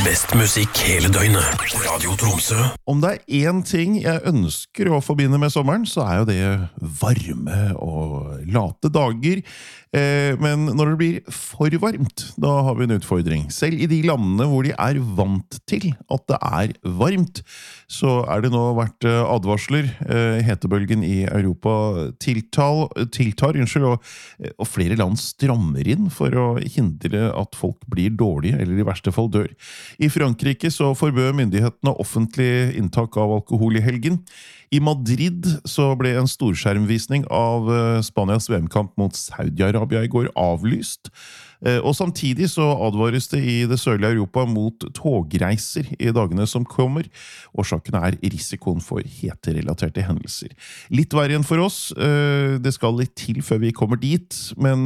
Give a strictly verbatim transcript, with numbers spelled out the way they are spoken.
Best musikk hele døgnet. Radio Tromsø. Om det er en ting jeg ønsker å forbinde med sommeren, så er jo det varme og late dager. Eh, men når det blir for varmt, da har vi en utfordring. Selv i de landene hvor de er vant til at det er varmt, så er det nå vært advarsler. Eh, hetebølgen i Europa tiltar, tiltar unnskyld, og, og flere land strammer inn for å hindre at folk blir dårlige, eller i verste fall dør. I Frankrike så forbød myndighetene offentlig inntak av alkohol i helgen. I Madrid så ble en storskjermvisning av Spanias V M-kamp mot Saudi-Arabia i går avlyst. Og samtidig så advares det i det sørlige Europa mot togreiser i dagene som kommer. Årsaken er risikoen for heterelaterte hendelser. Litt verre enn for oss. Det skal litt til før vi kommer dit, men